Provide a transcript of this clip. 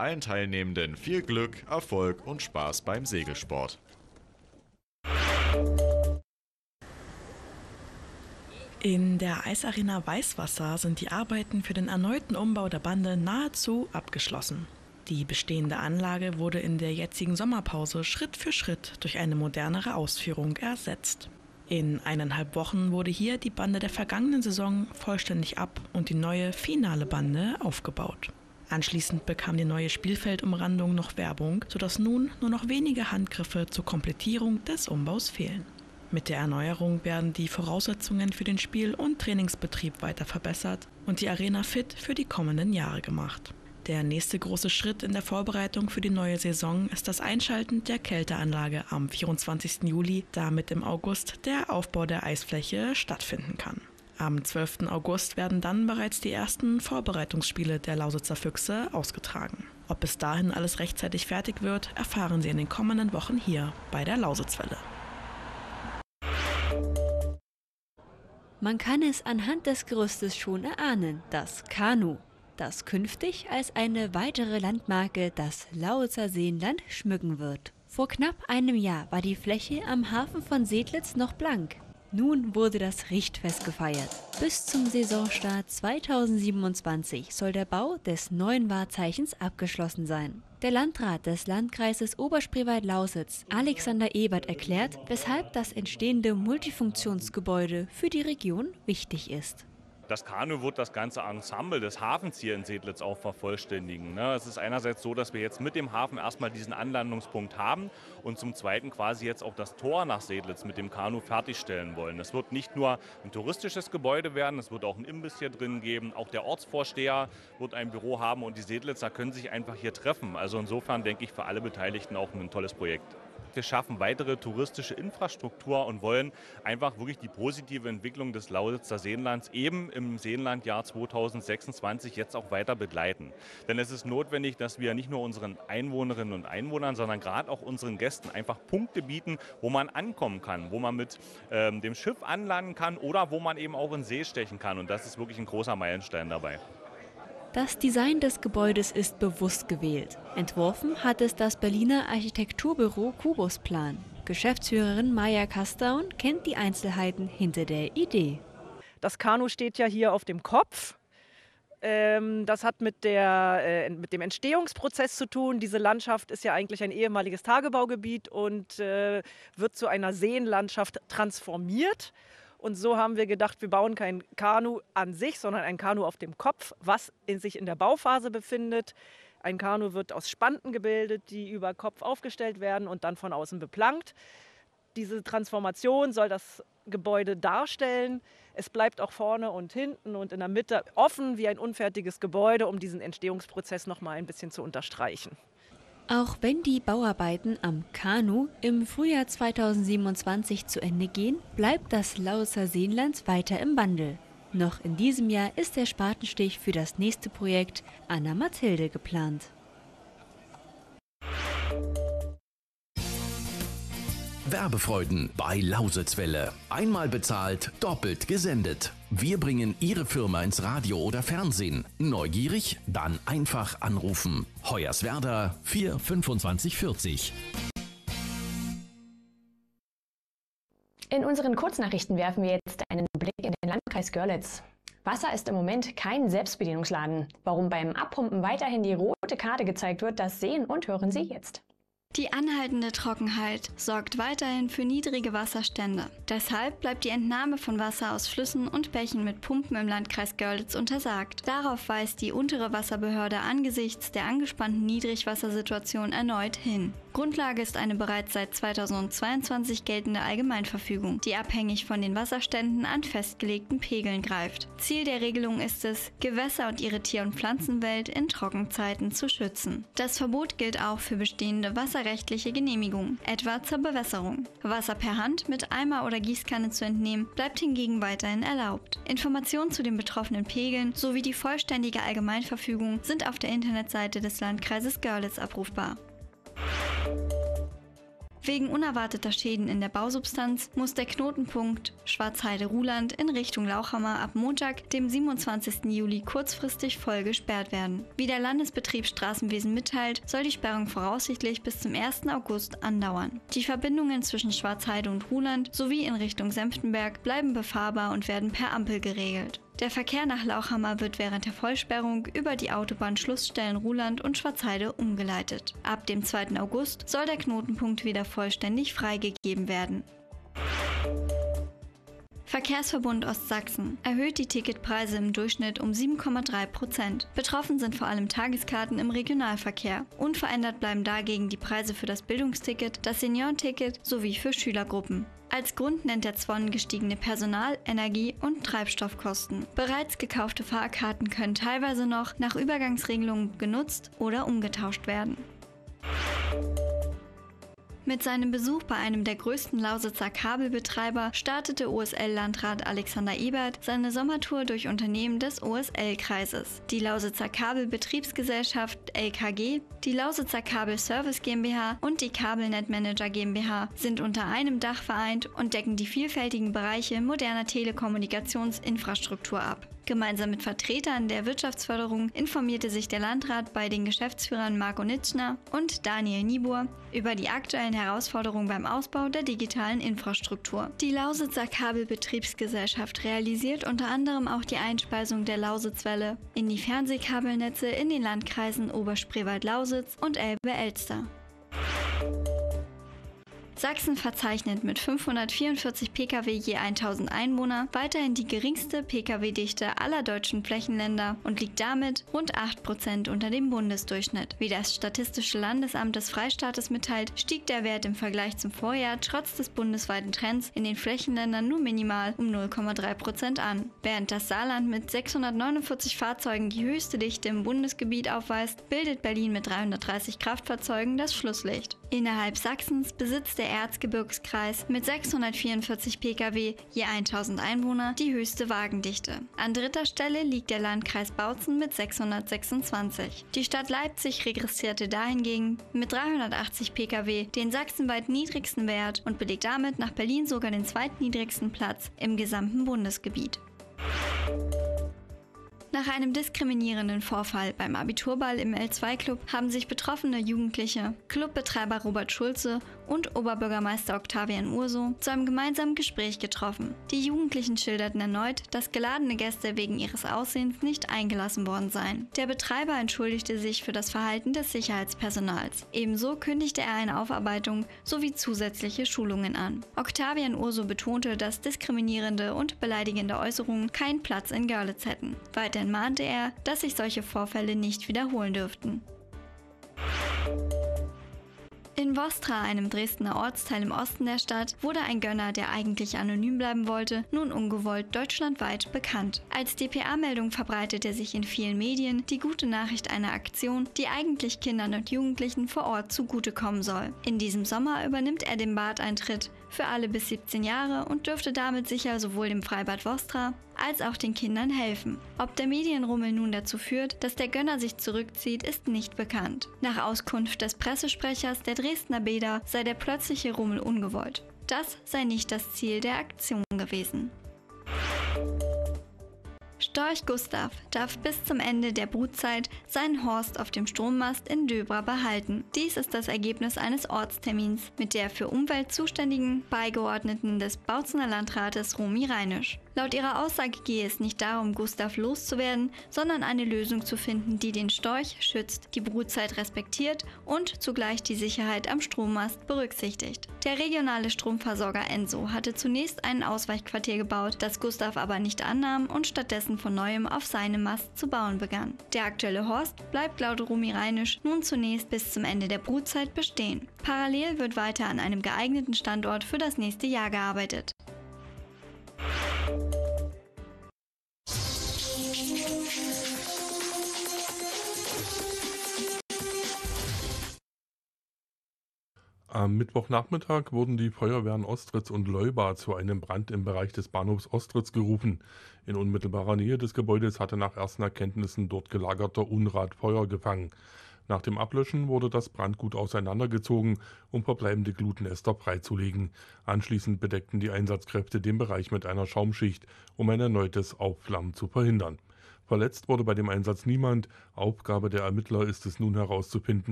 allen Teilnehmenden viel Glück, Erfolg und Spaß beim Segelsport. In der Eisarena Weißwasser sind die Arbeiten für den erneuten Umbau der Bande nahezu abgeschlossen. Die bestehende Anlage wurde in der jetzigen Sommerpause Schritt für Schritt durch eine modernere Ausführung ersetzt. In 1,5 Wochen wurde hier die Bande der vergangenen Saison vollständig ab und die neue finale Bande aufgebaut. Anschließend bekam die neue Spielfeldumrandung noch Werbung, sodass nun nur noch wenige Handgriffe zur Komplettierung des Umbaus fehlen. Mit der Erneuerung werden die Voraussetzungen für den Spiel- und Trainingsbetrieb weiter verbessert und die Arena fit für die kommenden Jahre gemacht. Der nächste große Schritt in der Vorbereitung für die neue Saison ist das Einschalten der Kälteanlage am 24. Juli, damit im August der Aufbau der Eisfläche stattfinden kann. Am 12. August werden dann bereits die ersten Vorbereitungsspiele der Lausitzer Füchse ausgetragen. Ob bis dahin alles rechtzeitig fertig wird, erfahren Sie in den kommenden Wochen hier bei der Lausitzwelle. Man kann es anhand des Gerüstes schon erahnen, das Kanu, das künftig als eine weitere Landmarke das Lausitzer Seenland schmücken wird. Vor knapp einem Jahr war die Fläche am Hafen von Sedlitz noch blank. Nun wurde das Richtfest gefeiert. Bis zum Saisonstart 2027 soll der Bau des neuen Wahrzeichens abgeschlossen sein. Der Landrat des Landkreises Oberspreewald-Lausitz, Alexander Ebert, erklärt, weshalb das entstehende Multifunktionsgebäude für die Region wichtig ist. Das Kanu wird das ganze Ensemble des Hafens hier in Sedlitz auch vervollständigen. Es ist einerseits so, dass wir jetzt mit dem Hafen erstmal diesen Anlandungspunkt haben und zum Zweiten quasi jetzt auch das Tor nach Sedlitz mit dem Kanu fertigstellen wollen. Es wird nicht nur ein touristisches Gebäude werden, es wird auch ein Imbiss hier drin geben. Auch der Ortsvorsteher wird ein Büro haben und die Sedlitzer können sich einfach hier treffen. Also insofern denke ich für alle Beteiligten auch ein tolles Projekt. Wir schaffen weitere touristische Infrastruktur und wollen einfach wirklich die positive Entwicklung des Lausitzer Seenlands eben im Seenlandjahr 2026 jetzt auch weiter begleiten. Denn es ist notwendig, dass wir nicht nur unseren Einwohnerinnen und Einwohnern, sondern gerade auch unseren Gästen einfach Punkte bieten, wo man ankommen kann, wo man mit dem Schiff anlanden kann oder wo man eben auch in See stechen kann. Und das ist wirklich ein großer Meilenstein dabei. Das Design des Gebäudes ist bewusst gewählt. Entworfen hat es das Berliner Architekturbüro Kubusplan. Geschäftsführerin Maja Kastaun kennt die Einzelheiten hinter der Idee. Das Kanu steht ja hier auf dem Kopf. Das hat mit dem Entstehungsprozess zu tun. Diese Landschaft ist ja eigentlich ein ehemaliges Tagebaugebiet und wird zu einer Seenlandschaft transformiert. Und so haben wir gedacht, wir bauen kein Kanu an sich, sondern ein Kanu auf dem Kopf, was sich in der Bauphase befindet. Ein Kanu wird aus Spanten gebildet, die über Kopf aufgestellt werden und dann von außen beplankt. Diese Transformation soll das Gebäude darstellen. Es bleibt auch vorne und hinten und in der Mitte offen wie ein unfertiges Gebäude, um diesen Entstehungsprozess noch mal ein bisschen zu unterstreichen. Auch wenn die Bauarbeiten am Kanu im Frühjahr 2027 zu Ende gehen, bleibt das Lausitzer Seenland weiter im Wandel. Noch in diesem Jahr ist der Spatenstich für das nächste Projekt Anna Mathilde geplant. Werbefreuden bei Lausitzwelle. Einmal bezahlt, doppelt gesendet. Wir bringen Ihre Firma ins Radio oder Fernsehen. Neugierig? Dann einfach anrufen. Hoyerswerda 4 25 40. In unseren Kurznachrichten werfen wir jetzt einen Blick in den Landkreis Görlitz. Wasser ist im Moment kein Selbstbedienungsladen. Warum beim Abpumpen weiterhin die rote Karte gezeigt wird, das sehen und hören Sie jetzt. Die anhaltende Trockenheit sorgt weiterhin für niedrige Wasserstände. Deshalb bleibt die Entnahme von Wasser aus Flüssen und Bächen mit Pumpen im Landkreis Görlitz untersagt. Darauf weist die untere Wasserbehörde angesichts der angespannten Niedrigwassersituation erneut hin. Grundlage ist eine bereits seit 2022 geltende Allgemeinverfügung, die abhängig von den Wasserständen an festgelegten Pegeln greift. Ziel der Regelung ist es, Gewässer und ihre Tier- und Pflanzenwelt in Trockenzeiten zu schützen. Das Verbot gilt auch für bestehende wasserrechtliche Genehmigungen, etwa zur Bewässerung. Wasser per Hand mit Eimer oder Gießkanne zu entnehmen, bleibt hingegen weiterhin erlaubt. Informationen zu den betroffenen Pegeln sowie die vollständige Allgemeinverfügung sind auf der Internetseite des Landkreises Görlitz abrufbar. Wegen unerwarteter Schäden in der Bausubstanz muss der Knotenpunkt Schwarzheide-Ruhland in Richtung Lauchhammer ab Montag, dem 27. Juli, kurzfristig voll gesperrt werden. Wie der Landesbetrieb Straßenwesen mitteilt, soll die Sperrung voraussichtlich bis zum 1. August andauern. Die Verbindungen zwischen Schwarzheide und Ruhland sowie in Richtung Senftenberg bleiben befahrbar und werden per Ampel geregelt. Der Verkehr nach Lauchhammer wird während der Vollsperrung über die Autobahnschlussstellen Ruhland und Schwarzheide umgeleitet. Ab dem 2. August soll der Knotenpunkt wieder vollständig freigegeben werden. Verkehrsverbund Ostsachsen erhöht die Ticketpreise im Durchschnitt um 7,3%. Betroffen sind vor allem Tageskarten im Regionalverkehr. Unverändert bleiben dagegen die Preise für das Bildungsticket, das Seniorenticket sowie für Schülergruppen. Als Grund nennt der Zwon gestiegene Personal-, Energie- und Treibstoffkosten. Bereits gekaufte Fahrkarten können teilweise noch nach Übergangsregelungen genutzt oder umgetauscht werden. Mit seinem Besuch bei einem der größten Lausitzer Kabelbetreiber startete OSL-Landrat Alexander Ebert seine Sommertour durch Unternehmen des OSL-Kreises. Die Lausitzer Kabelbetriebsgesellschaft LKG, die Lausitzer Kabel Service GmbH und die Kabelnet Manager GmbH sind unter einem Dach vereint und decken die vielfältigen Bereiche moderner Telekommunikationsinfrastruktur ab. Gemeinsam mit Vertretern der Wirtschaftsförderung informierte sich der Landrat bei den Geschäftsführern Marco Nitschner und Daniel Niebuhr über die aktuellen Herausforderungen beim Ausbau der digitalen Infrastruktur. Die Lausitzer Kabelbetriebsgesellschaft realisiert unter anderem auch die Einspeisung der Lausitzwelle in die Fernsehkabelnetze in den Landkreisen Oberspreewald-Lausitz und Elbe-Elster. Sachsen verzeichnet mit 544 Pkw je 1000 Einwohner weiterhin die geringste Pkw-Dichte aller deutschen Flächenländer und liegt damit rund 8% unter dem Bundesdurchschnitt. Wie das Statistische Landesamt des Freistaates mitteilt, stieg der Wert im Vergleich zum Vorjahr trotz des bundesweiten Trends in den Flächenländern nur minimal um 0,3% an. Während das Saarland mit 649 Fahrzeugen die höchste Dichte im Bundesgebiet aufweist, bildet Berlin mit 330 Kraftfahrzeugen das Schlusslicht. Innerhalb Sachsens besitzt der Erzgebirgskreis mit 644 Pkw je 1000 Einwohner die höchste Wagendichte. An dritter Stelle liegt der Landkreis Bautzen mit 626. Die Stadt Leipzig regressierte dahingegen mit 380 Pkw den sachsenweit niedrigsten Wert und belegt damit nach Berlin sogar den zweitniedrigsten Platz im gesamten Bundesgebiet. Nach einem diskriminierenden Vorfall beim Abiturball im L2-Club haben sich betroffene Jugendliche, Clubbetreiber Robert Schulze und Oberbürgermeister Octavian Urso zu einem gemeinsamen Gespräch getroffen. Die Jugendlichen schilderten erneut, dass geladene Gäste wegen ihres Aussehens nicht eingelassen worden seien. Der Betreiber entschuldigte sich für das Verhalten des Sicherheitspersonals. Ebenso kündigte er eine Aufarbeitung sowie zusätzliche Schulungen an. Octavian Urso betonte, dass diskriminierende und beleidigende Äußerungen keinen Platz in Görlitz hätten. Weiterhin mahnte er, dass sich solche Vorfälle nicht wiederholen dürften. In Vostra, einem Dresdner Ortsteil im Osten der Stadt, wurde ein Gönner, der eigentlich anonym bleiben wollte, nun ungewollt deutschlandweit bekannt. Als dpa-Meldung verbreitete sich in vielen Medien die gute Nachricht einer Aktion, die eigentlich Kindern und Jugendlichen vor Ort zugutekommen soll. In diesem Sommer übernimmt er den Badeintritt für alle bis 17 Jahre und dürfte damit sicher sowohl dem Freibad Vostra als auch den Kindern helfen. Ob der Medienrummel nun dazu führt, dass der Gönner sich zurückzieht, ist nicht bekannt. Nach Auskunft des Pressesprechers der Dresdner Bäder sei der plötzliche Rummel ungewollt. Das sei nicht das Ziel der Aktion gewesen. Storch Gustav darf bis zum Ende der Brutzeit seinen Horst auf dem Strommast in Döbra behalten. Dies ist das Ergebnis eines Ortstermins mit der für Umwelt zuständigen Beigeordneten des Bautzener Landrates Romy Reinisch. Laut ihrer Aussage gehe es nicht darum, Gustav loszuwerden, sondern eine Lösung zu finden, die den Storch schützt, die Brutzeit respektiert und zugleich die Sicherheit am Strommast berücksichtigt. Der regionale Stromversorger Enso hatte zunächst ein Ausweichquartier gebaut, das Gustav aber nicht annahm und stattdessen von neuem auf seinem Mast zu bauen begann. Der aktuelle Horst bleibt laut Romy Reinisch nun zunächst bis zum Ende der Brutzeit bestehen. Parallel wird weiter an einem geeigneten Standort für das nächste Jahr gearbeitet. Am Mittwochnachmittag wurden die Feuerwehren Ostritz und Leuba zu einem Brand im Bereich des Bahnhofs Ostritz gerufen. In unmittelbarer Nähe des Gebäudes hatte nach ersten Erkenntnissen dort gelagerter Unrat Feuer gefangen. Nach dem Ablöschen wurde das Brandgut auseinandergezogen, um verbleibende Glutnester freizulegen. Anschließend bedeckten die Einsatzkräfte den Bereich mit einer Schaumschicht, um ein erneutes Aufflammen zu verhindern. Verletzt wurde bei dem Einsatz niemand. Aufgabe der Ermittler ist es nun herauszufinden,